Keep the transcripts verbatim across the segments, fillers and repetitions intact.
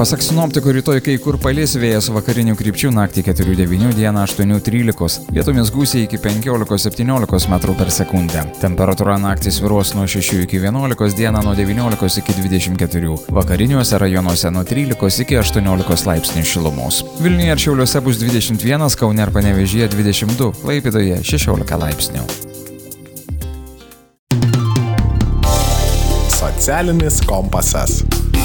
Pasak sinoptikų, rytoj kai kur palis, vėjas vakarinių krypčių, naktį keturi devyni, dieną aštuoni trylika, vietomis gūsiai iki penkiolika septyniolika metrų per sekundę. Temperatūra naktį svyruos nuo šešių iki vienuolikos, dieną nuo devyniolikos iki dvidešimt keturių. Vakariniuose rajonuose nuo trylikos iki aštuoniolikos laipsnių šilumos. Vilniuje ir Šiauliuose bus dvidešimt vienas, Kaune ir Panevėžyje dvidešimt du, Klaipėdoje šešiolika laipsnių. Socialinis kompasas.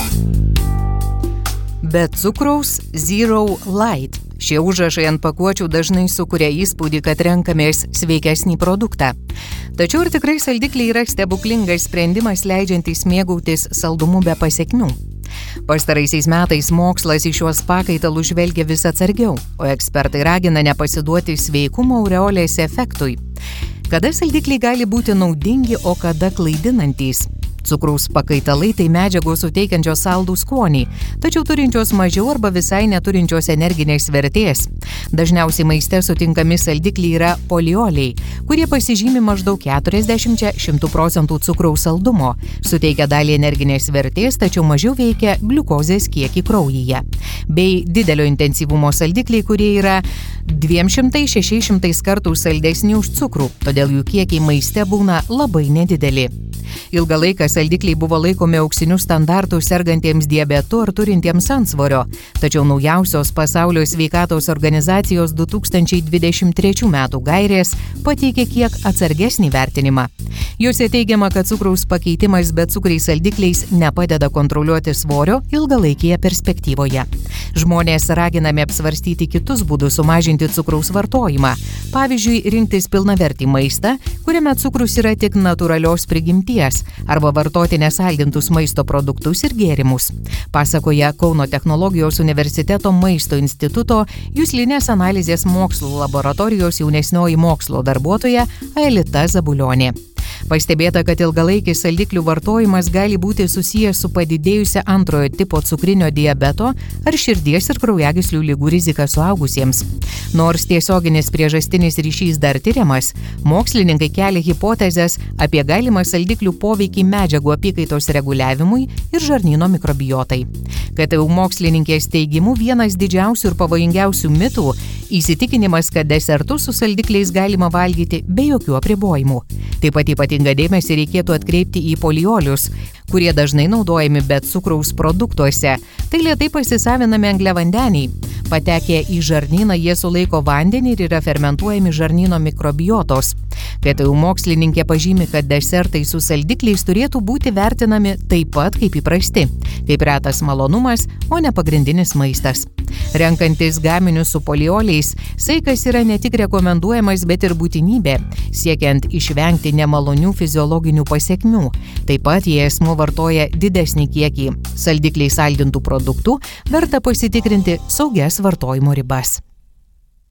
Be cukraus Zero Light. Šie užrašai ant pakuočių dažnai sukuria įspūdį, kad renkamės sveikesnį produktą. Tačiau ir tikrai saldikliai yra stebuklingas sprendimas leidžiantis mėgautis saldumu be pasekmių. Pastaraisiais metais mokslas į šiuos pakaitalus žvelgia vis atsargiau, o ekspertai ragina nepasiduoti sveikumo aureolės efektui. Kada saldikliai gali būti naudingi, o kada klaidinantys? Cukraus pakaitalai tai medžiagos suteikiančios saldų skonį, tačiau turinčios mažiau arba visai neturinčios energinės vertės. Dažniausiai maiste sutinkami saldikliai yra polioliai, kurie pasižymi maždaug keturiasdešimt iki šimto procentų cukraus saldumo, suteikia dalį energinės vertės, tačiau mažiau veikia gliukozės kiekį kraujyje. Bei didelio intensyvumo saldikliai, kurie yra dviem šimtais šešiais šimtais kartų saldesni už cukrų, todėl jų kiekiai maiste būna labai nedideli. Ilgą laiką saldikliai buvo laikomi auksiniu standartu sergantiems diabetu ar turintiems antsvorio, tačiau naujausios Pasaulio sveikatos organizacijos du tūkstančiai dvidešimt trečių metų gairės pateikė kiek atsargesnį vertinimą. Jose teigiama, kad cukraus pakeitimas becukriais saldikliais nepadeda kontroliuoti svorio ilgalaikėje perspektyvoje. Žmonės raginami apsvarstyti kitus būdus sumažinti cukraus vartojimą. Pavyzdžiui, rinktis pilnavertį maistą, kuriame cukrus yra tik natūralios prigimties, arba vartoti nesaldintus maisto produktus ir gėrimus. Pasakoja Kauno technologijos universiteto maisto instituto juslinės analizės mokslų laboratorijos jaunesnioji mokslo darbuotoja Aelita Zabulionė. Pastebėta, kad ilgalaikis saldiklių vartojimas gali būti susijęs su padidėjusia antrojo tipo cukrinio diabeto ar širdies ir kraujagyslių ligų rizika suaugusiems. Nors tiesioginis priežastinis ryšys dar tiriamas, mokslininkai kelia hipotezes apie galimą saldiklių poveikį medžiagų apykaitos reguliavimui ir žarnyno mikrobiotai. K T U mokslininkės teigimu, vienas didžiausių ir pavojingiausių mitų – įsitikinimas, kad desertus su saldikliais galima valgyti be jokių apribojimų. Taip pat ypatingą dėmesį reikėtų atkreipti į poliolius, kurie dažnai naudojami be cukraus produktuose. Tai lėtai pasisavinami angliavandeniai. Patekę į žarnyną jie sulaiko vandenį ir yra fermentuojami žarnyno mikrobiotos. K T U mokslininkė pažymi, kad desertai su saldikliais turėtų būti vertinami taip pat kaip įprasti, kaip retas malonumas, o ne pagrindinis maistas. Renkantis gaminius su polioliais, saikas yra ne tik rekomenduojamas, bet ir būtinybė, siekiant išvengti nemalonių fiziologinių pasekmių. Taip pat, jei asmuo vartoja didesnį kiekį saldikliai saldintų produktų, verta pasitikrinti saugias vartojimo ribas.